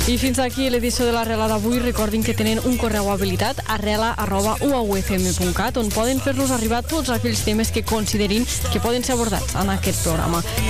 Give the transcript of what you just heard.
I fins aquí l'edició de l'Arrela d'avui. Recordin que tenen un correu habilitat, arrela@uaufm.cat, on poden fer-nos arribar tots aquells temes que considerin que poden ser abordats en aquest programa.